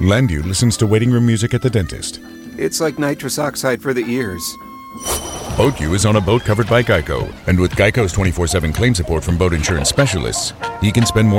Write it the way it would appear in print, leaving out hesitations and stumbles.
Landu listens to waiting room music at the dentist. It's like nitrous oxide for the ears. BoatU is on a boat covered by Geico. And with Geico's 24/7 claim support from boat insurance specialists, he can spend more